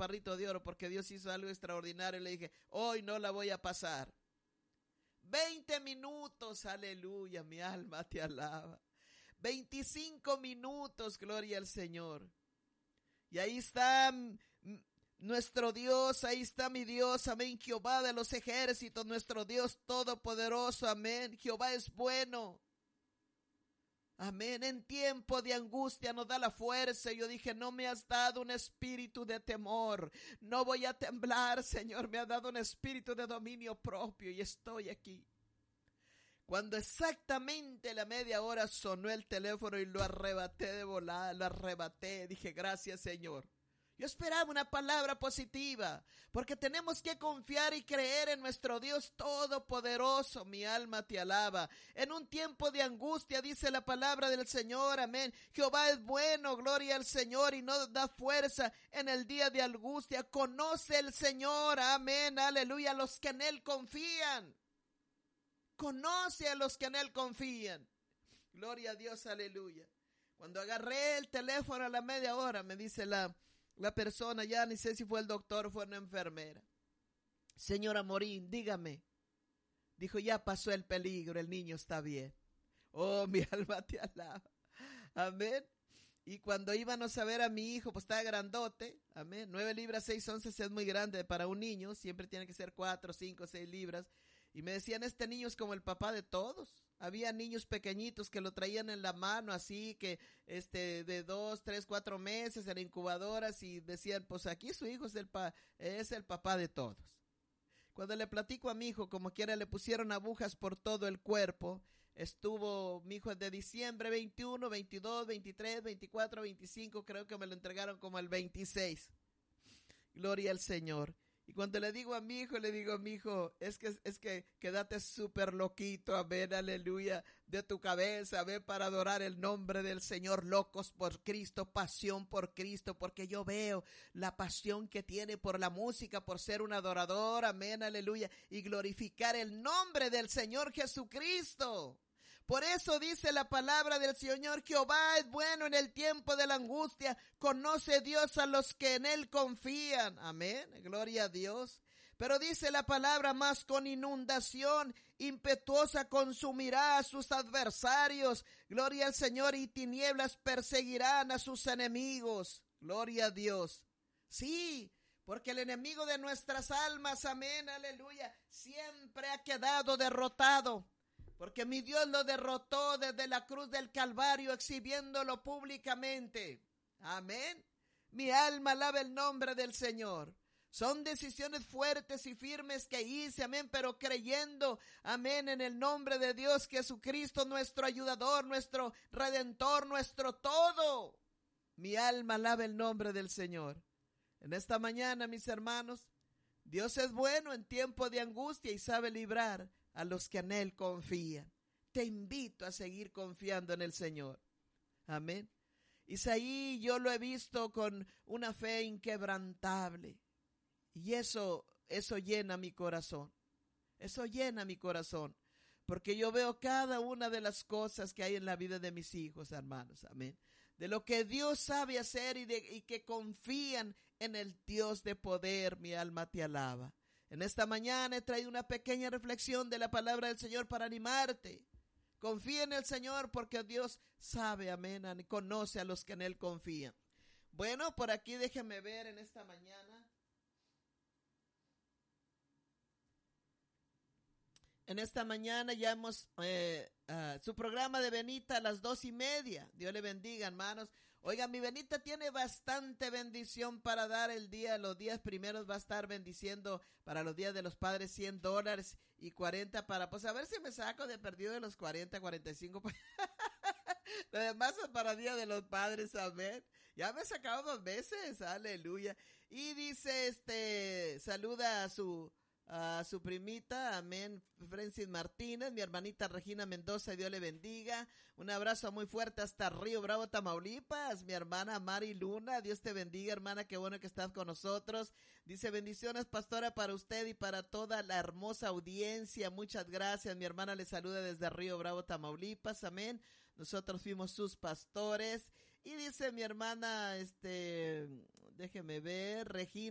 chaparrito de oro porque Dios hizo algo extraordinario. Le dije, hoy no la voy a pasar. 20 minutos, aleluya, mi alma te alaba. 25 minutos, gloria al Señor. Y ahí está nuestro Dios, ahí está mi Dios, amén, Jehová de los ejércitos, nuestro Dios todopoderoso, amén. Jehová es bueno. Amén, en tiempo de angustia nos da la fuerza. Yo dije, no me has dado un espíritu de temor, no voy a temblar, Señor, me has dado un espíritu de dominio propio y estoy aquí. Cuando exactamente la media hora sonó el teléfono y lo arrebaté de volada, lo arrebaté, dije, gracias, Señor. Yo esperaba una palabra positiva, porque tenemos que confiar y creer en nuestro Dios todopoderoso. Mi alma te alaba. En un tiempo de angustia, dice la palabra del Señor, amén. Jehová es bueno, gloria al Señor, y nos da fuerza en el día de angustia. Conoce el Señor, amén, aleluya, a los que en Él confían. Conoce a los que en Él confían. Gloria a Dios, aleluya. Cuando agarré el teléfono a la media hora, me dice la persona, ya ni sé si fue el doctor o fue una enfermera. Señora Morín, dígame. Dijo, ya pasó el peligro, el niño está bien. Oh, mi alma te alaba. Amén. Y cuando íbamos a ver a mi hijo, pues estaba grandote. Amén. 9 libras, 6 onzas es muy grande para un niño. Siempre tiene que ser 4, 5, 6 libras. Y me decían, este niño es como el papá de todos. Había niños pequeñitos que lo traían en la mano, así que de 2, 3, 4 meses en incubadoras, y decían, pues aquí su hijo es el papá de todos. Cuando le platico a mi hijo, como quiera le pusieron agujas por todo el cuerpo. Estuvo mi hijo de diciembre 21, 22, 23, 24, 25, creo que me lo entregaron como el 26. Gloria al Señor. Y cuando le digo a mi hijo, es que quédate súper loquito, amén, aleluya, de tu cabeza, amén, para adorar el nombre del Señor, locos por Cristo, pasión por Cristo, porque yo veo la pasión que tiene por la música, por ser un adorador, amén, aleluya, y glorificar el nombre del Señor Jesucristo. Por eso dice la palabra del Señor, Jehová es bueno en el tiempo de la angustia, conoce Dios a los que en Él confían. Amén, gloria a Dios. Pero dice la palabra, más con inundación impetuosa consumirá a sus adversarios. Gloria al Señor, y tinieblas perseguirán a sus enemigos. Gloria a Dios. Sí, porque el enemigo de nuestras almas, amén, aleluya, siempre ha quedado derrotado. Porque mi Dios lo derrotó desde la cruz del Calvario, exhibiéndolo públicamente. Amén. Mi alma alaba el nombre del Señor. Son decisiones fuertes y firmes que hice, amén, pero creyendo, amén, en el nombre de Dios Jesucristo, nuestro ayudador, nuestro redentor, nuestro todo. Mi alma alaba el nombre del Señor. En esta mañana, mis hermanos, Dios es bueno en tiempo de angustia y sabe librar a los que en Él confían. Te invito a seguir confiando en el Señor. Amén. Isaí yo lo he visto con una fe inquebrantable. Y eso llena mi corazón. Eso llena mi corazón. Porque yo veo cada una de las cosas que hay en la vida de mis hijos, hermanos. Amén. De lo que Dios sabe hacer y que confían en el Dios de poder. Mi alma te alaba. En esta mañana he traído una pequeña reflexión de la palabra del Señor para animarte. Confía en el Señor porque Dios sabe, amén, y conoce a los que en Él confían. Bueno, por aquí déjeme ver en esta mañana. En esta mañana ya hemos su programa de Benita a las 2:30. Dios le bendiga, hermanos. Oigan, mi Benita tiene bastante bendición para dar el día. Los días primeros va a estar bendiciendo para los días de los padres $100 y 40 para, pues a ver si me saco de perdido de los 40, 45. Lo demás es para Día de los Padres, amén. Ya me he sacado 2 veces, aleluya. Y dice, saluda a su primita, amén, Francis Martínez, mi hermanita Regina Mendoza, Dios le bendiga. Un abrazo muy fuerte hasta Río Bravo, Tamaulipas, mi hermana Mari Luna, Dios te bendiga, hermana, qué bueno que estás con nosotros. Dice, bendiciones, pastora, para usted y para toda la hermosa audiencia, muchas gracias. Mi hermana le saluda desde Río Bravo, Tamaulipas, amén. Nosotros fuimos sus pastores. Y dice mi hermana, déjeme ver, Regina